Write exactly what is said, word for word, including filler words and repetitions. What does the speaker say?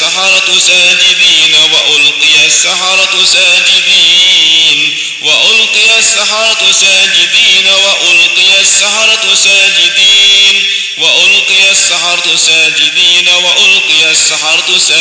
السحرة ساجدين وألقي السحرة ساجدين وألقي السحرة ساجدين وألقي السحرة ساجدين وألقي السحرة ساجدين وألقي السحرة ساجدين